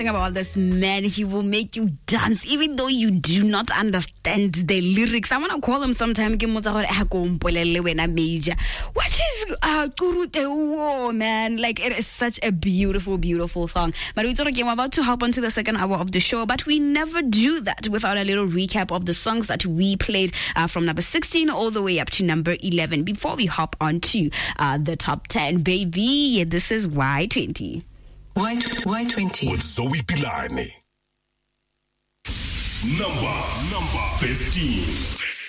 About this man, he will make you dance even though you do not understand the lyrics. I want to call him sometime. What is Kurute, man? Like, it is such a beautiful, beautiful song. But we're about to hop onto the second hour of the show, but we never do that without a little recap of the songs that we played from number 16 all the way up to number 11 before we hop onto the top 10. Baby, this is Y20. Y20 with Zoe Pilani. Number 15.